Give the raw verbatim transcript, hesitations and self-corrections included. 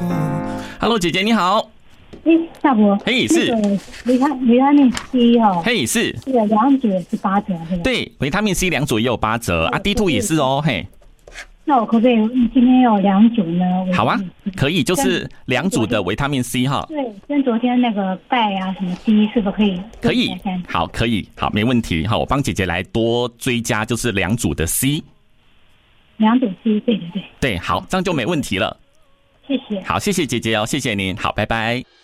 Hello， 姐姐你好。 哎，大伯， 嘿是维他维他命 C 哦， 嘿是， 这个两组是八折，是吧？ 对，维他命 C 两组也有八折啊 ，D 二 也是哦，嘿。 那我可不可以今天有两组呢？ 好啊，可以，就是两组的维他命 C 哈。 对，跟昨天那个钙啊什么 D 是不是可以？ 可以，好，可以，好，没问题。好，我帮姐姐来多追加，就是两组的 C。 两组 C， 对对对。 对，好，这样就没问题了。 谢谢。 好，谢谢姐姐哦，谢谢您，好，拜拜。